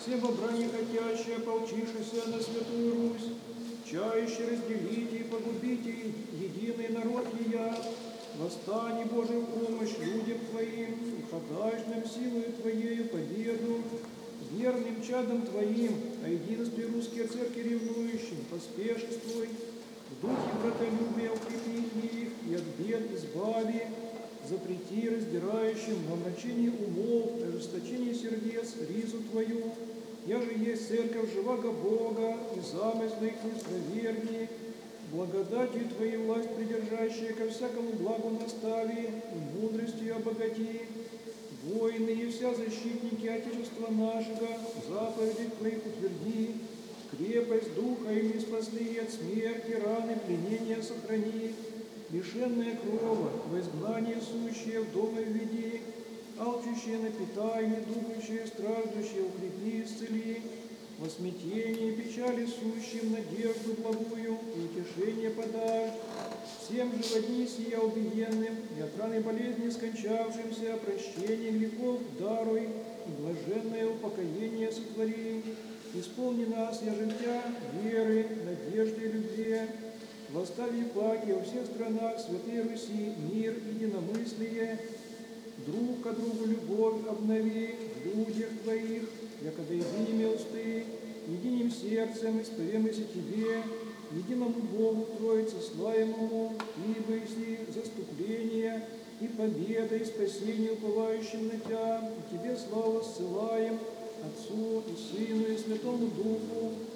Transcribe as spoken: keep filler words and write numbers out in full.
все во брани хотящие, ополчившиеся на Святую Русь, чающие разделите и погубите единый народ ея. Восстань, Божий, в помощь людям Твоим, и подай нам силою Твоею победу, верным чадом Твоим, о единстве русские церкви ревнующим, поспешествуй, в духе братолюбия укрепи их, и от бед избави, запрети раздирающим в омрачении умов, ожесточении сердец, ризу Твою, я же есть церковь живаго Бога, и замыслы их не спроверни, благодатью Твоей власть придержащая ко всякому благу настави, и мудростью обогати, воины и вся защитники Отечества нашего, заповеди Твоих утверди, крепость духа им не спасли, от смерти, раны, пленения сохрани, лишенные крова, во изгнание сущие в дома введи, алчущие напитай, недугующие, страждущие укрепи, исцели, во смятении печали сущим надежду благую и утешение подай. Всем же в одни сия убиенным и от раны болезни скончавшимся прощение грехов даруй и блаженное упокоение сотвори. Исполни нас, я же Тя, веры, надежды и любви. Восстави паки во всех странах Святой Руси мир, единомыслие, друг к другу любовь обнови в людях Твоих, якогда единими усты, единым сердцем исповемся Тебе, единому Богу Троице славимому, ибо если заступление и победа, и спасение уповающим на Тя, и Тебе славу ссылаем, Отцу и Сыну и Святому Духу,